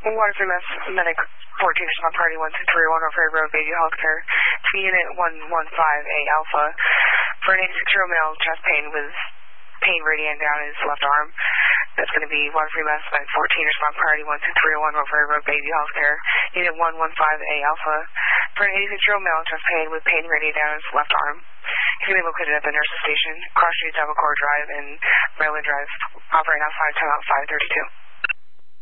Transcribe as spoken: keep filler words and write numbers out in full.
Water three Mass Medic fourteen, respond party one two three one, Ferry Road, Bayview Healthcare, to Unit one one five A Alpha, for an eighty-six-year-old male with chest pain with pain radiating down his left arm. That's going to be Water three Mass Medic fourteen, respond party one two three one, Ferry Road, Bayview Healthcare, Unit one one five A Alpha, for an eighty-six-year-old male with chest pain with pain radiating down his left arm. He's going to be located at the nurse's station, Cross Street, Devil Core Drive, and Maryland Drive, operating outside timeout five thirty-two.